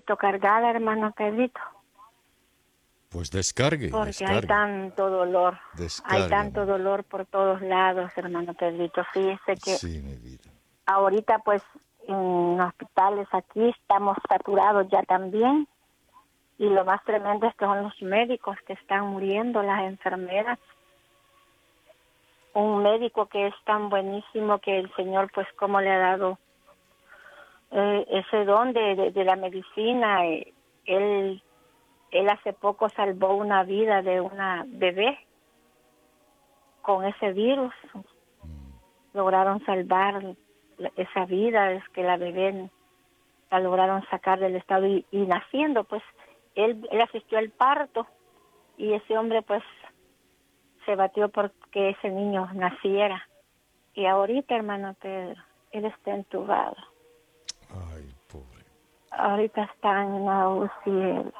poquito cargada, hermano Pedrito, Pues descargue, porque hay descargue, tanto descárgueme. dolor por todos lados, hermano Pedrito. Fíjese que Sí, mi vida. ahorita pues en hospitales aquí estamos saturados ya también, y lo más tremendo es que son los médicos que están muriendo, las enfermeras. Un médico que es tan buenísimo que el Señor pues como le ha dado ese don de la medicina. Él hace poco salvó una vida de una bebé con ese virus. Lograron salvar esa vida, es que la bebé la lograron sacar del estado y naciendo, pues él asistió al parto, y ese hombre pues se batió porque ese niño naciera. Y ahorita, hermano Pedro, él está entubado. Ay, pobre. Ahorita está en la UCI.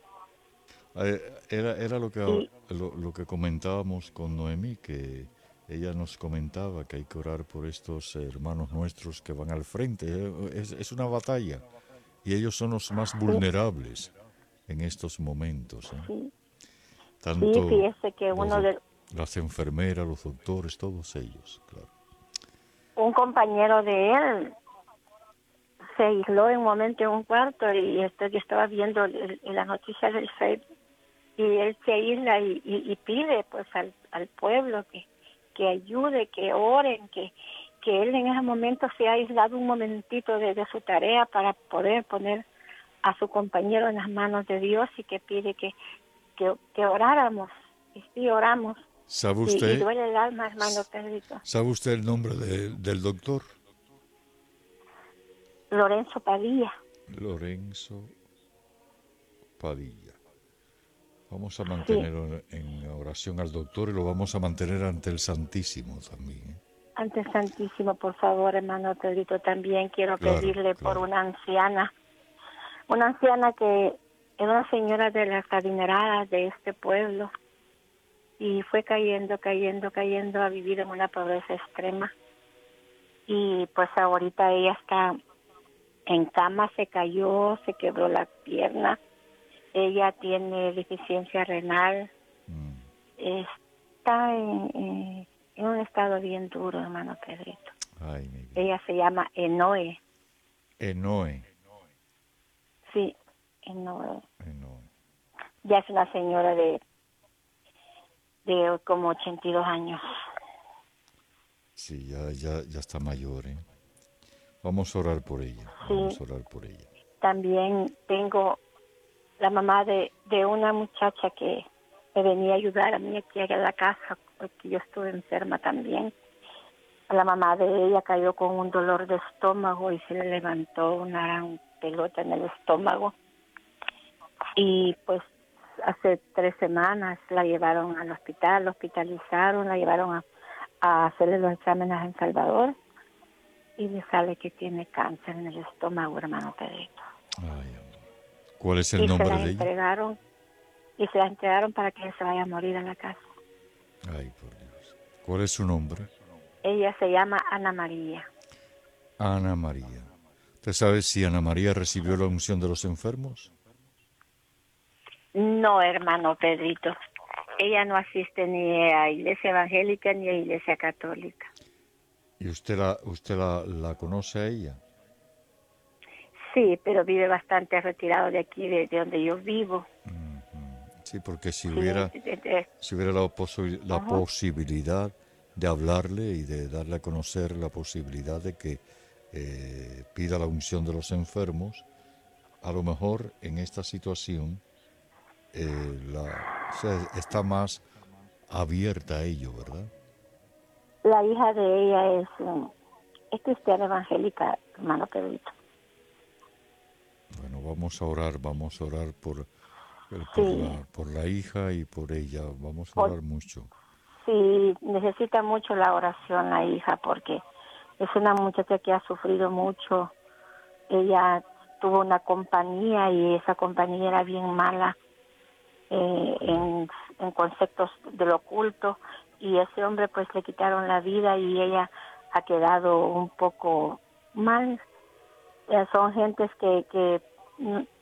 Era Y lo que comentábamos con Noemí, que ella nos comentaba que hay que orar por estos hermanos nuestros que van al frente. Es una batalla y ellos son los más sí, vulnerables en estos momentos, ¿eh? sí, sí, Tanto fíjese que los, las enfermeras, los doctores, todos ellos, claro. un compañero de él se aisló en un momento en un cuarto, y yo estaba viendo las noticias del Facebook, y él se aísla y pide pues al pueblo que ayude, que oren, que él en ese momento se ha aislado un momentito de su tarea para poder poner a su compañero en las manos de Dios, y que pide que oráramos. Y sí, oramos. ¿Sabe Y usted, duele el alma, hermano Pedrito. sabe usted el nombre del doctor? Lorenzo Padilla. Lorenzo Padilla. Vamos a Sí, mantener en oración al doctor y lo vamos a mantener ante el Santísimo también, ¿eh? ante el Santísimo, por favor, hermano Pedrito. También quiero Claro, pedirle por claro. una anciana que es una señora de las adineradas de este pueblo, y fue cayendo a vivir en una pobreza extrema. Y pues ahorita ella está en cama, se cayó, se quebró la pierna, ella tiene deficiencia renal, Mm. está en un estado bien duro, hermano Pedrito. Ay, mi vida. Ella se llama Enoe, Enoe. sí, Enoe. Enoe. Ya es una señora de como 82 años. Sí, ya está mayor, ¿eh? Vamos a orar por ella, Sí, vamos a orar por ella. también tengo la mamá de una muchacha que me venía a ayudar a mí aquí a la casa, porque yo estuve enferma también. La mamá de ella cayó con un dolor de estómago y se le levantó una gran pelota en el estómago. Y pues hace 3 semanas la llevaron al hospital, la hospitalizaron, la llevaron a hacerle los exámenes en Salvador, y le sale que tiene cáncer en el estómago, hermano Pedrito. Ay, amor. ¿Cuál es el Y nombre de ella? se la entregaron para que ella se vaya a morir a la casa. Ay, por Dios. ¿Cuál es su nombre? Ella se llama Ana María. Ana María. ¿Usted sabe si Ana María recibió la unción de los enfermos? No, hermano Pedrito. Ella no asiste ni a iglesia evangélica ni a iglesia católica. ¿Y la conoce a ella? Sí, pero vive bastante retirado de aquí, de donde yo vivo. Sí, porque si Sí, hubiera, si hubiera la ajá. posibilidad de hablarle y de darle a conocer la posibilidad de que pida la unción de los enfermos, a lo mejor en esta situación o sea, está más abierta a ello, ¿verdad? La hija de ella es cristiana evangélica, hermano Pedrito. Bueno, vamos a orar Sí, por la hija y por ella, vamos a por, orar mucho. sí, necesita mucho la oración la hija, porque es una muchacha que ha sufrido mucho. Ella tuvo una compañía, y esa compañía era bien mala en conceptos del oculto, y ese hombre pues le quitaron la vida, y ella ha quedado un poco mal. Son gentes que